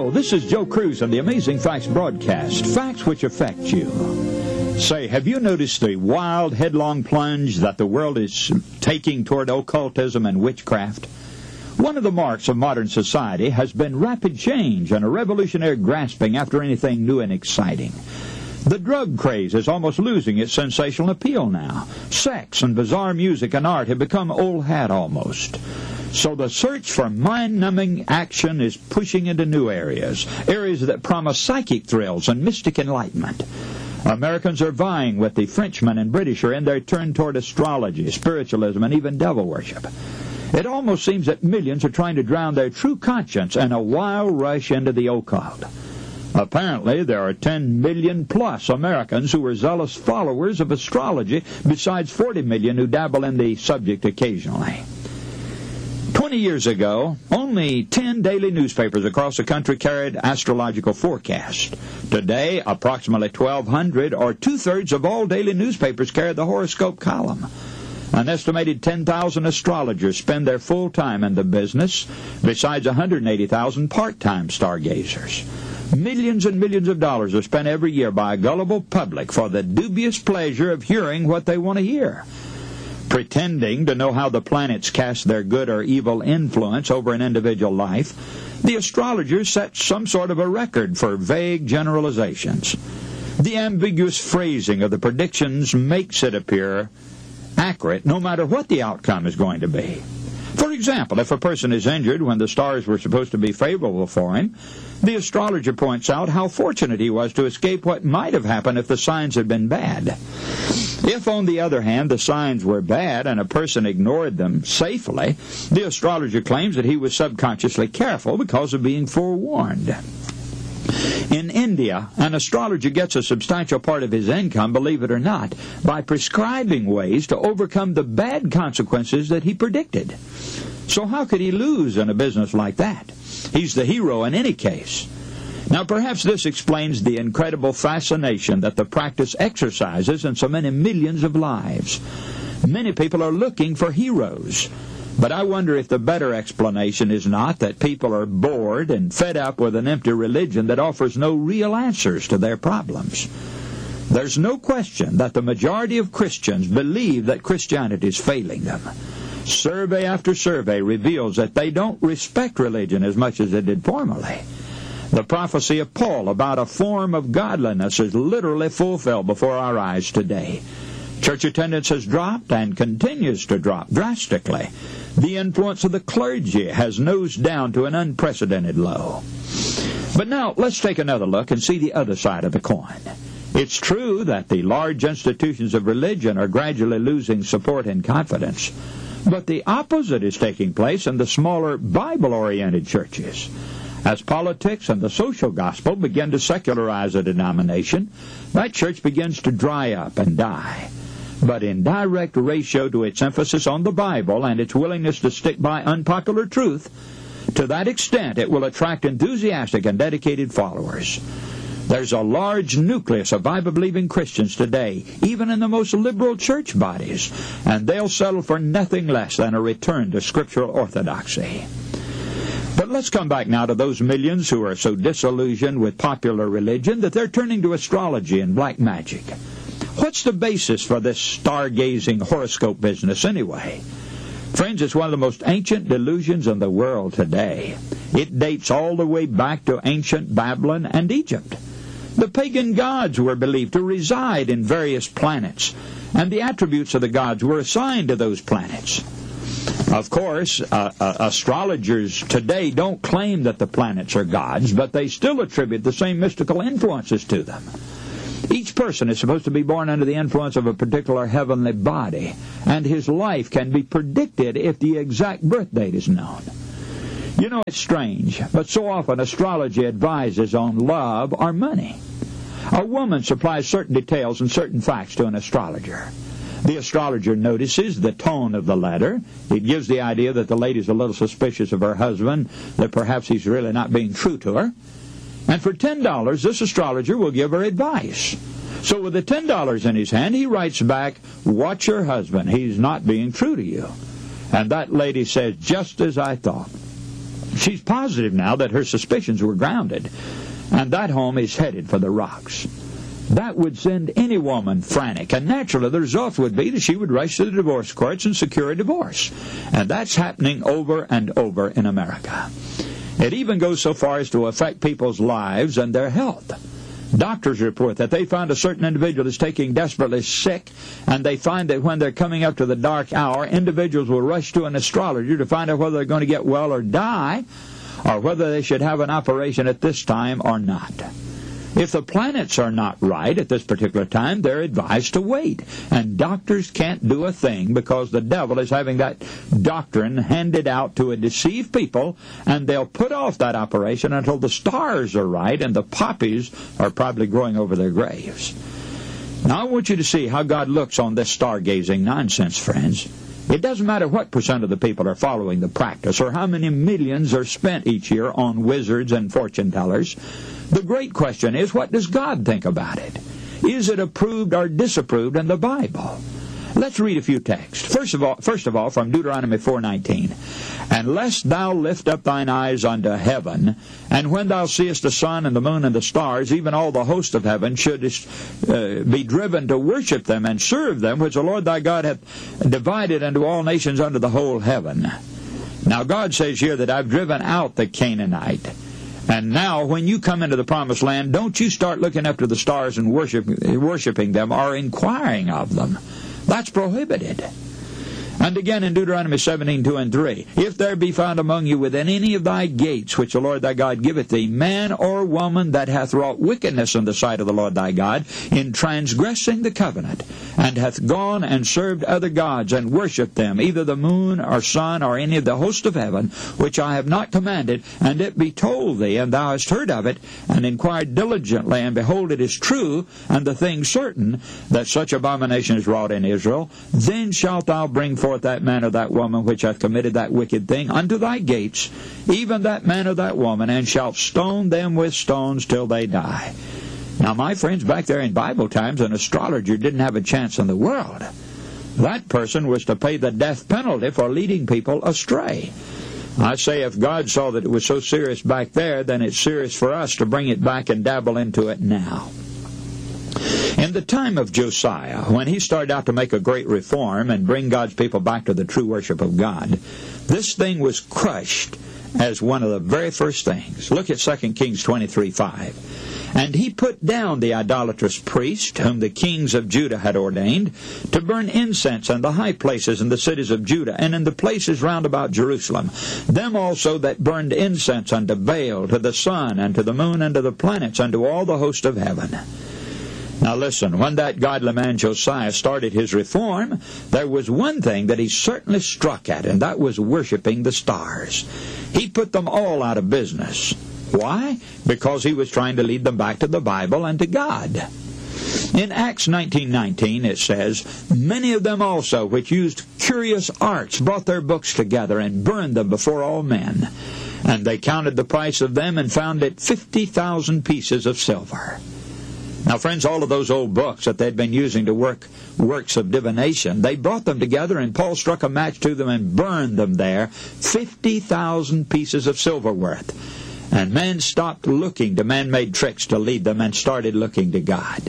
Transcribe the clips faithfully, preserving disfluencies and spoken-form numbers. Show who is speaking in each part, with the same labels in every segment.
Speaker 1: Hello, this is Joe Cruz on the Amazing Facts broadcast. Facts which affect you. Say, have you noticed the wild, headlong plunge that the world is taking toward occultism and witchcraft? One of the marks of modern society has been rapid change and a revolutionary grasping after anything new and exciting. The drug craze is almost losing its sensational appeal now. Sex and bizarre music and art have become old hat almost. So the search for mind-numbing action is pushing into new areas, areas that promise psychic thrills and mystic enlightenment. Americans are vying with the Frenchmen and British in their turn toward astrology, spiritualism, and even devil worship. It almost seems that millions are trying to drown their true conscience in a wild rush into the occult. Apparently, there are ten million plus Americans who are zealous followers of astrology, besides forty million who dabble in the subject occasionally. Twenty years ago, only ten daily newspapers across the country carried astrological forecasts. Today, approximately twelve hundred, or two-thirds of all daily newspapers, carry the horoscope column. An estimated ten thousand astrologers spend their full time in the business, besides one hundred eighty thousand part-time stargazers. Millions and millions of dollars are spent every year by a gullible public for the dubious pleasure of hearing what they want to hear. Pretending to know how the planets cast their good or evil influence over an individual life, the astrologers set some sort of a record for vague generalizations. The ambiguous phrasing of the predictions makes it appear accurate no matter what the outcome is going to be. For example, if a person is injured when the stars were supposed to be favorable for him, the astrologer points out how fortunate he was to escape what might have happened if the signs had been bad. If, on the other hand, the signs were bad and a person ignored them safely, the astrologer claims that he was subconsciously careful because of being forewarned. In India, an astrologer gets a substantial part of his income, believe it or not, by prescribing ways to overcome the bad consequences that he predicted. So how could he lose in a business like that? He's the hero in any case. Now, perhaps this explains the incredible fascination that the practice exercises in so many millions of lives. Many people are looking for heroes. But I wonder if the better explanation is not that people are bored and fed up with an empty religion that offers no real answers to their problems. There's no question that the majority of Christians believe that Christianity is failing them. Survey after survey reveals that they don't respect religion as much as they did formerly. The prophecy of Paul about a form of godliness is literally fulfilled before our eyes today. Church attendance has dropped and continues to drop drastically. The influence of the clergy has nosed down to an unprecedented low. But now, let's take another look and see the other side of the coin. It's true that the large institutions of religion are gradually losing support and confidence, but the opposite is taking place in the smaller Bible-oriented churches. As politics and the social gospel begin to secularize a denomination, that church begins to dry up and die. But in direct ratio to its emphasis on the Bible and its willingness to stick by unpopular truth, to that extent it will attract enthusiastic and dedicated followers. There's a large nucleus of Bible-believing Christians today, even in the most liberal church bodies, and they'll settle for nothing less than a return to scriptural orthodoxy. But let's come back now to those millions who are so disillusioned with popular religion that they're turning to astrology and black magic. What's the basis for this stargazing horoscope business anyway? Friends, it's one of the most ancient delusions in the world today. It dates all the way back to ancient Babylon and Egypt. The pagan gods were believed to reside in various planets, and the attributes of the gods were assigned to those planets. Of course, uh, uh, astrologers today don't claim that the planets are gods, but they still attribute the same mystical influences to them. Each person is supposed to be born under the influence of a particular heavenly body, and his life can be predicted if the exact birth date is known. You know, it's strange, but so often astrology advises on love or money. A woman supplies certain details and certain facts to an astrologer. The astrologer notices the tone of the letter. It gives the idea that the lady's a little suspicious of her husband, that perhaps he's really not being true to her. And for ten dollars, this astrologer will give her advice. So with the ten dollars in his hand, he writes back, "Watch your husband. He's not being true to you." And that lady says, "Just as I thought." she's positive now that her suspicions were grounded, and that home is headed for the rocks. That would send any woman frantic, and naturally the result would be that she would rush to the divorce courts and secure a divorce. And that's happening over and over in America. It even goes so far as to affect people's lives and their health. Doctors report that they find a certain individual is taking desperately sick, and they find that when they're coming up to the dark hour, individuals will rush to an astrologer to find out whether they're going to get well or die, or whether they should have an operation at this time or not. If the planets are not right at this particular time, they're advised to wait. And doctors can't do a thing because the devil is having that doctrine handed out to deceive people, and they'll put off that operation until the stars are right and the poppies are probably growing over their graves. Now, I want you to see how God looks on this stargazing nonsense, friends. It doesn't matter what percent of the people are following the practice or how many millions are spent each year on wizards and fortune tellers. The great question is, what does God think about it? Is it approved or disapproved in the Bible? Let's read a few texts. First of all, first of all from Deuteronomy four nineteen. And lest thou lift up thine eyes unto heaven, and when thou seest the sun and the moon and the stars, even all the host of heaven, shouldest uh, be driven to worship them and serve them, which the Lord thy God hath divided unto all nations under the whole heaven. Now God says here that I've driven out the Canaanite. And now, when you come into the promised land, don't you start looking up to the stars and worship, worshiping them or inquiring of them. That's prohibited. And again in Deuteronomy seventeen, two and three, if there be found among you within any of thy gates, which the Lord thy God giveth thee, man or woman that hath wrought wickedness in the sight of the Lord thy God, in transgressing the covenant, and hath gone and served other gods, and worshipped them, either the moon or sun or any of the host of heaven, which I have not commanded, and it be told thee, and thou hast heard of it, and inquired diligently, and behold, it is true, and the thing certain, that such abomination is wrought in Israel, then shalt thou bring forth that man or that woman which hath committed that wicked thing unto thy gates, even that man or that woman, and shalt stone them with stones till they die. Now, my friends, back there in Bible times, an astrologer didn't have a chance in the world. That person was to pay the death penalty for leading people astray. I say if God saw that it was so serious back there, then it's serious for us to bring it back and dabble into it now. In the time of Josiah, when he started out to make a great reform and bring God's people back to the true worship of God, this thing was crushed as one of the very first things. Look at Second Kings twenty-three five. And he put down the idolatrous priest, whom the kings of Judah had ordained, to burn incense in the high places in the cities of Judah, and in the places round about Jerusalem. Them also that burned incense unto Baal, to the sun, and to the moon, and to the planets, and to all the host of heaven. Now listen, when that godly man Josiah started his reform, there was one thing that he certainly struck at, and that was worshiping the stars. He put them all out of business. Why? Because he was trying to lead them back to the Bible and to God. In Acts nineteen nineteen it says, many of them also which used curious arts brought their books together and burned them before all men. And they counted the price of them and found it fifty thousand pieces of silver. Now, friends, all of those old books that they'd been using to work works of divination, they brought them together, and Paul struck a match to them and burned them there, fifty thousand pieces of silver worth. And men stopped looking to man-made tricks to lead them and started looking to God.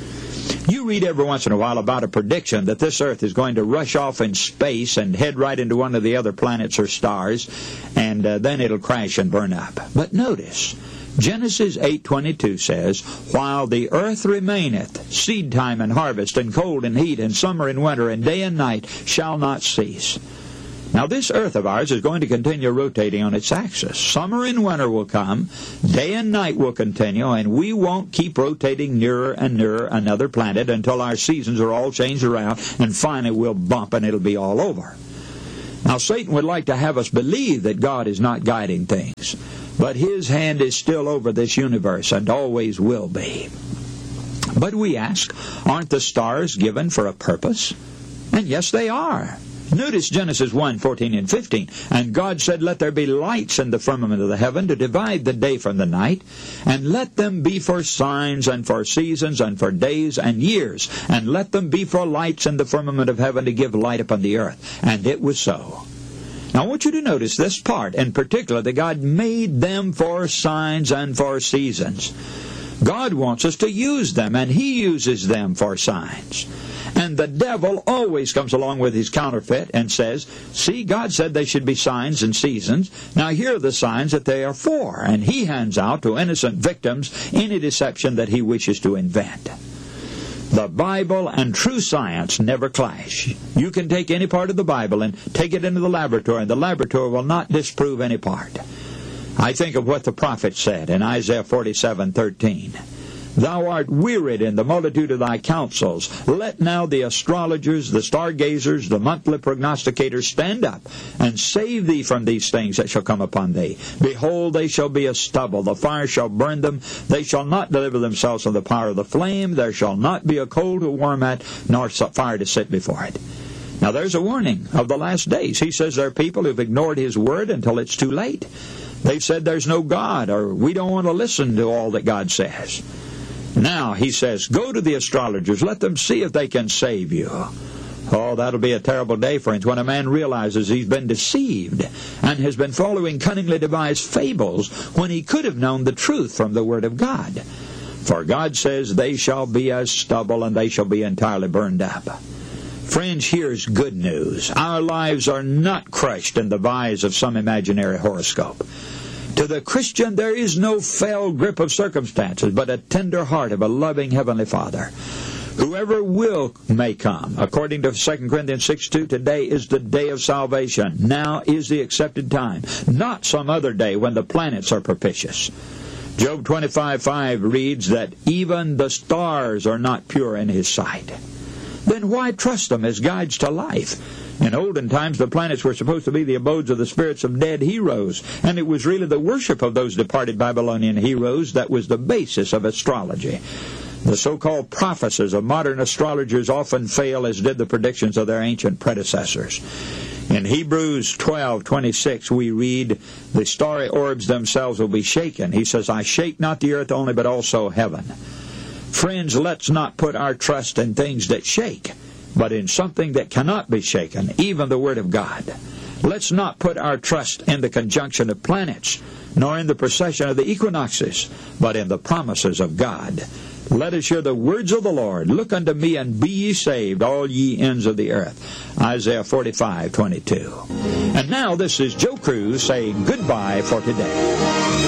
Speaker 1: You read every once in a while about a prediction that this earth is going to rush off in space and head right into one of the other planets or stars, and uh, then it'll crash and burn up. But notice, Genesis eight twenty-two says, while the earth remaineth, seed time and harvest, and cold and heat, and summer and winter, and day and night shall not cease. Now this earth of ours is going to continue rotating on its axis. Summer and winter will come, day and night will continue, and we won't keep rotating nearer and nearer another planet until our seasons are all changed around, and finally we'll bump and it'll be all over. Now Satan would like to have us believe that God is not guiding things, but his hand is still over this universe and always will be. But we ask, aren't the stars given for a purpose? And yes, they are. Notice Genesis one, fourteen and fifteen. And God said, let there be lights in the firmament of the heaven to divide the day from the night, and let them be for signs and for seasons and for days and years, and let them be for lights in the firmament of heaven to give light upon the earth. And it was so. Now Now I want you to notice this part in particular, that God made them for signs and for seasons. God wants us to use them, and He uses them for signs. And the devil always comes along with his counterfeit and says, see, God said they should be signs and seasons. Now here are the signs that they are for. And he hands out to innocent victims any deception that he wishes to invent. The Bible and true science never clash. You can take any part of the Bible and take it into the laboratory, and the laboratory will not disprove any part. I think of what the prophet said in Isaiah forty-seven thirteen. Thou art wearied in the multitude of thy counsels. Let now the astrologers, the stargazers, the monthly prognosticators stand up, and save thee from these things that shall come upon thee. Behold, they shall be as stubble. The fire shall burn them. They shall not deliver themselves from the power of the flame. There shall not be a coal to warm at, nor fire to sit before it. Now there's a warning of the last days. He says there are people who've ignored His word until it's too late. They've said there's no God, or we don't want to listen to all that God says. Now, He says, go to the astrologers. Let them see if they can save you. Oh, that'll be a terrible day, friends, when a man realizes he's been deceived and has been following cunningly devised fables when he could have known the truth from the Word of God. For God says, they shall be as stubble, and they shall be entirely burned up. Friends, here's good news. Our lives are not crushed in the vise of some imaginary horoscope. To the Christian, there is no fell grip of circumstances, but a tender heart of a loving Heavenly Father. Whoever will may come. According to Second Corinthians six two, today is the day of salvation. Now is the accepted time, not some other day when the planets are propitious. Job twenty-five five reads that even the stars are not pure in His sight. Then why trust them as guides to life? In olden times, the planets were supposed to be the abodes of the spirits of dead heroes, and it was really the worship of those departed Babylonian heroes that was the basis of astrology. The so-called prophecies of modern astrologers often fail, as did the predictions of their ancient predecessors. In Hebrews twelve twenty-six, we read, the starry orbs themselves will be shaken. He says, I shake not the earth only, but also heaven. Friends, let's not put our trust in things that shake, but in something that cannot be shaken, even the Word of God. Let's not put our trust in the conjunction of planets, nor in the precession of the equinoxes, but in the promises of God. Let us hear the words of the Lord. Look unto me, and be ye saved, all ye ends of the earth. Isaiah forty-five twenty-two. And now this is Joe Cruz saying goodbye for today.